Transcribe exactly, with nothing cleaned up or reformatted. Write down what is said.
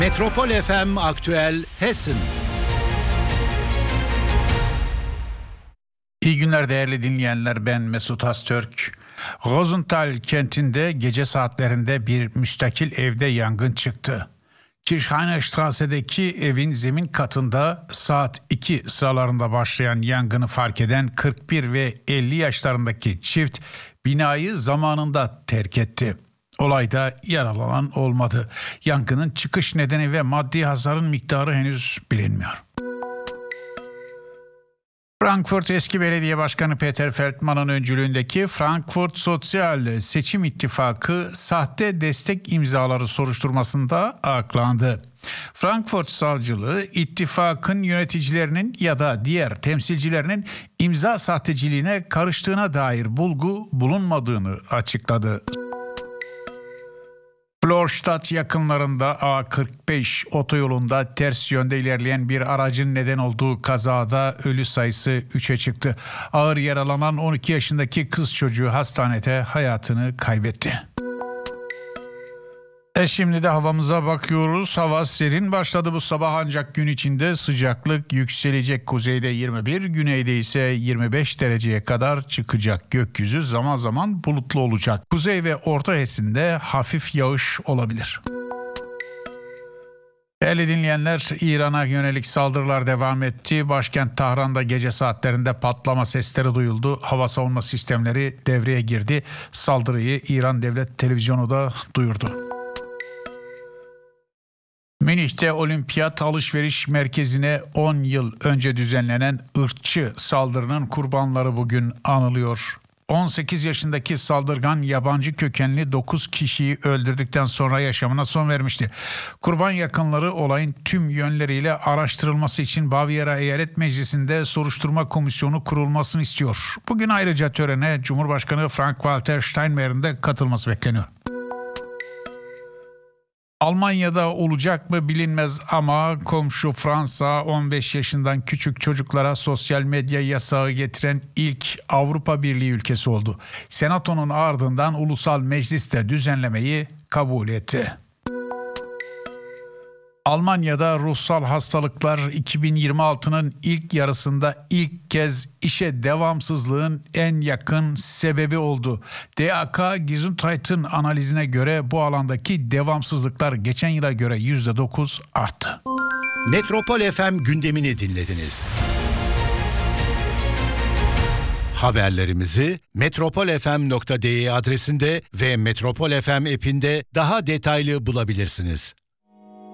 Metropol F M Aktüel Hessen. İyi günler değerli dinleyenler, ben Mesut Astürk. Rosenthal kentinde gece saatlerinde bir müstakil evde yangın çıktı. Kirchhainer Strasse'deki evin zemin katında saat iki sıralarında başlayan yangını fark eden kırk bir ve elli yaşlarındaki çift binayı zamanında terk etti. Olayda yaralanan olmadı. Yangının çıkış nedeni ve maddi hasarın miktarı henüz bilinmiyor. Frankfurt eski belediye başkanı Peter Feldman'ın öncülüğündeki Frankfurt Sosyal Seçim İttifakı sahte destek imzaları soruşturmasında aklandı. Frankfurt savcılığı ittifakın yöneticilerinin ya da diğer temsilcilerinin imza sahteciliğine karıştığına dair bulgu bulunmadığını açıkladı. Florstadt yakınlarında A kırk beş otoyolunda ters yönde ilerleyen bir aracın neden olduğu kazada ölü sayısı üçe çıktı. Ağır yaralanan on iki yaşındaki kız çocuğu hastanede hayatını kaybetti. E şimdi de havamıza bakıyoruz. Hava serin başladı bu sabah ancak gün içinde sıcaklık yükselecek. Kuzeyde yirmi bir, güneyde ise yirmi beş dereceye kadar çıkacak. Gökyüzü zaman zaman bulutlu olacak. Kuzey ve Orta Hessen'de hafif yağış olabilir. Değerli dinleyenler, İran'a yönelik saldırılar devam etti. Başkent Tahran'da gece saatlerinde patlama sesleri duyuldu. Hava savunma sistemleri devreye girdi. Saldırıyı İran Devlet Televizyonu da duyurdu. Münih'te Olimpiyat Alışveriş Merkezi'ne on yıl önce düzenlenen ırkçı saldırının kurbanları bugün anılıyor. on sekiz yaşındaki saldırgan yabancı kökenli dokuz kişiyi öldürdükten sonra yaşamına son vermişti. Kurban yakınları olayın tüm yönleriyle araştırılması için Bavyera Eyalet Meclisi'nde soruşturma komisyonu kurulmasını istiyor. Bugün ayrıca törene Cumhurbaşkanı Frank-Walter Steinmeier'in de katılması bekleniyor. Almanya'da olacak mı bilinmez ama komşu Fransa on beş yaşından küçük çocuklara sosyal medya yasağı getiren ilk Avrupa Birliği ülkesi oldu. Senato'nun ardından Ulusal Meclis de düzenlemeyi kabul etti. Almanya'da ruhsal hastalıklar iki bin yirmi altının ilk yarısında ilk kez işe devamsızlığın en yakın sebebi oldu. D A K Gesundheit'in analizine göre bu alandaki devamsızlıklar geçen yıla göre yüzde dokuz arttı. Metropol F M gündemini dinlediniz. Haberlerimizi metropol f m nokta d e adresinde ve Metropol F M app'inde daha detaylı bulabilirsiniz.